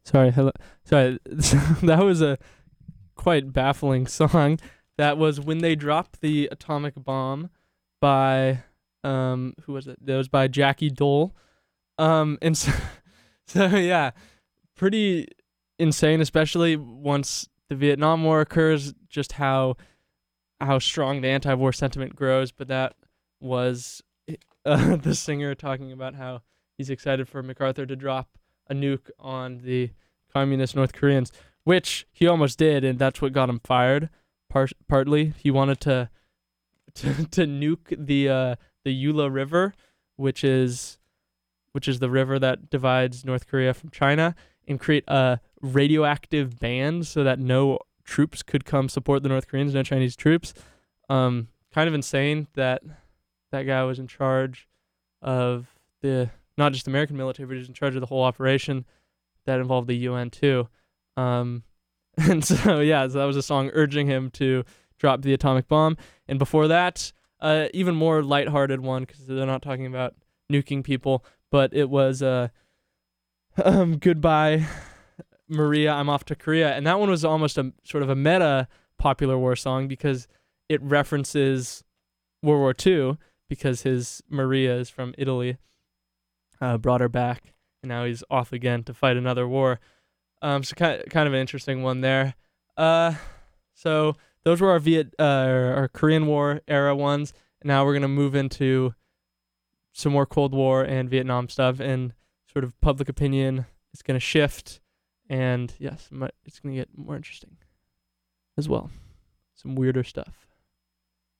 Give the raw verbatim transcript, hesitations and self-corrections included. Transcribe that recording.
Sorry, hello. Sorry, that was a quite baffling song. That was When They Dropped the Atomic Bomb by um who was it? That was by Jackie Dole. Um and so, so yeah, pretty insane, especially once the Vietnam War occurs, just how how strong the anti-war sentiment grows. But that was uh, the singer talking about how he's excited for MacArthur to drop a nuke on the communist North Koreans, which he almost did, and that's what got him fired. Par- partly, he wanted to to, to nuke the uh, the Eula River, which is which is the river that divides North Korea from China, and create a radioactive ban so that no troops could come support the North Koreans, no Chinese troops. Um, kind of insane that that guy was in charge of the not just American military, but he was in charge of the whole operation that involved the U N too. Um, and so yeah, so that was a song urging him to drop the atomic bomb. And before that, uh, even more lighthearted one because they're not talking about nuking people, but it was uh, um, Goodbye Maria, I'm Off to Korea, and that one was almost a sort of a meta popular war song because it references World War Two because his Maria is from Italy, uh, brought her back, and now he's off again to fight another war. Um, so kind kind of an interesting one there. Uh, so those were our Viet uh, our Korean War era ones. Now we're gonna move into some more Cold War and Vietnam stuff, and sort of public opinion is gonna shift, and yes, it's gonna get more interesting as well. Some weirder stuff.